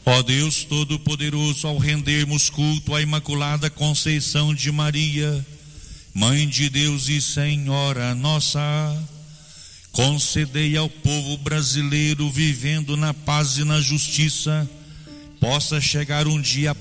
Ó Deus Todo-Poderoso, ao rendermos culto à Imaculada Conceição de Maria, Mãe de Deus e Senhora nossa, concedei ao povo brasileiro, vivendo na paz e na justiça, possa chegar um dia